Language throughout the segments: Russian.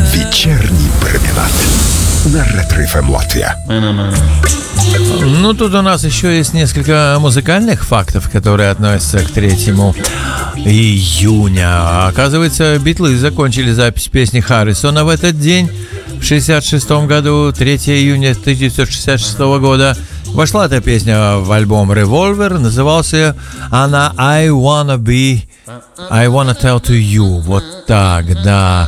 Вечерний променад на Ретро-ФМ Латвия. Ну, тут у нас еще есть несколько музыкальных фактов, которые относятся к 3 июня. Оказывается, Битлы закончили запись песни Харрисона в этот день. В 1966 году, 3 июня 1966 года, вошла эта песня в альбом Revolver. Назывался она I Wanna Tell to You. Вот так, да.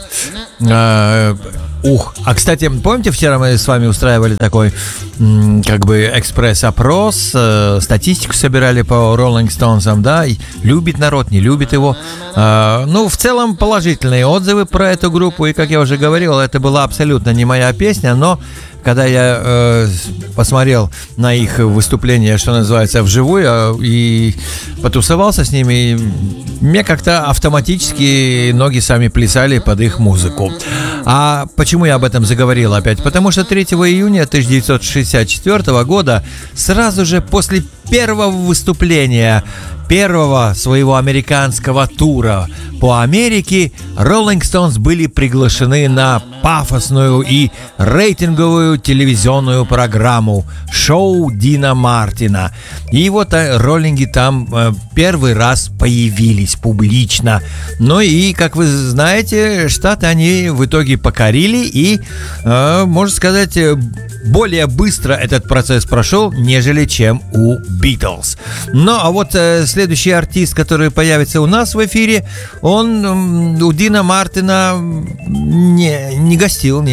Кстати, помните, вчера мы с вами устраивали такой как бы экспресс-опрос, статистику собирали по Rolling Stones, да, и любит народ, не любит его. Ну, в целом положительные отзывы про эту группу, и, как я уже говорил, это была абсолютно не моя песня, но когда я посмотрел на их выступление, что называется, вживую, и потусовался с ними, мне как-то автоматически ноги сами плясали под их музыку. А почему я об этом заговорил опять? Потому что 3 июня 1964 года, сразу же после первого выступления, первого своего американского тура по Америке, Rolling Stones были приглашены на пафосную и рейтинговую телевизионную программу «Шоу Дина Мартина». И вот роллинги там первый раз появились публично. Ну и, как вы знаете, штаты они в итоге покорили, и, можно сказать, более быстро этот процесс прошел, нежели чем у Битлз. Ну, а вот следующий артист, который появится у нас в эфире, он у Дина Мартина не гостил,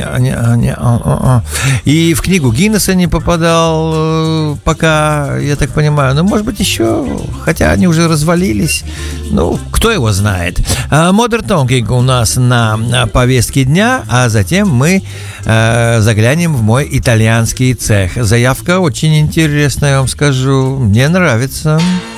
и в книгу Гиннесса не попадал пока, я так понимаю. Ну, может быть, еще, хотя они уже развалились. Ну, кто его знает. Modern Talking у нас на повестке дня, а затем мы заглянем в мой итальянский цех. Заявка очень интересная, я вам скажу. Мне нравится.